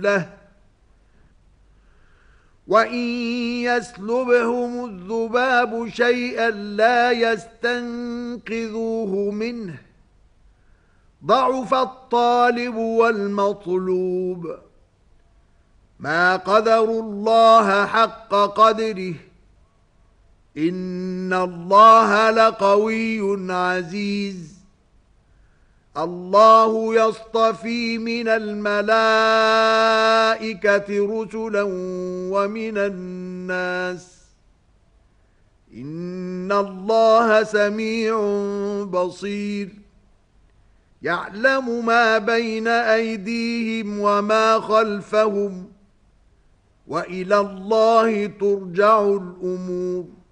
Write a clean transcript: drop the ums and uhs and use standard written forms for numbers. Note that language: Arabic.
له وَإِن يَسْلُبْهُمُ الذُّبَابُ شَيْئًا لَّا يَسْتَنقِذُوهُ مِنْهُ ضَعُفَ الطَّالِبُ وَالْمَطْلُوبُ مَا قَدَرُوا اللَّهَ حَقَّ قَدْرِهِ إِنَّ اللَّهَ لَقَوِيٌّ عَزِيزٌ الله يصطفي من الملائكة رسلا ومن الناس إن الله سميع بصير يعلم ما بين أيديهم وما خلفهم وإلى الله ترجع الأمور